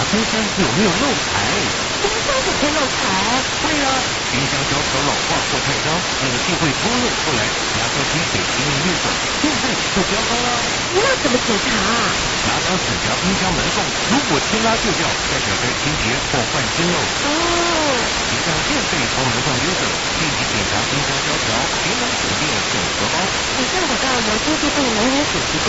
冰箱有没有漏财？ 冰箱怎么会漏财？ 对啊，冰箱胶条老化或太脏，那个气会脱落出来，牙刷积水，经营运转，电费就飙高了。 那怎么检查啊？ 拿张纸夹冰箱门缝，如果轻拉就掉，代表该清洁或换新喽。 哦， 别让电费从门缝溜走，定期检查冰箱胶条，节能省电省荷包。 以上广告由经济部能源署提供。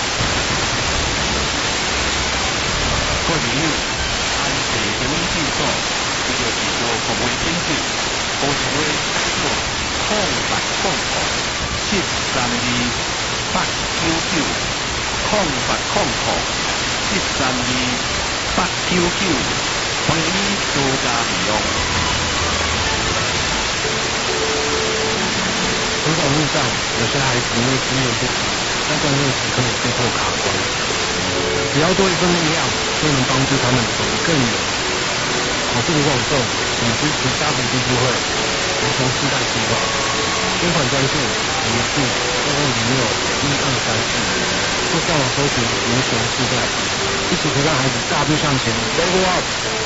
各位朋友，安地节能技术，这个是做服务品质，高速位改做0800-899-0800-899，欢迎你多加利用。 成长路上，有些孩子因为经验不足，在关键时刻被迫卡关。只要多一份力量，就能帮助他们走得更远。我是卢广仲，请支持家族基金会儿童世代计划，捐款专线0542061234，或上网搜寻民雄世代，一起陪伴孩子大步向前 ，Level Up。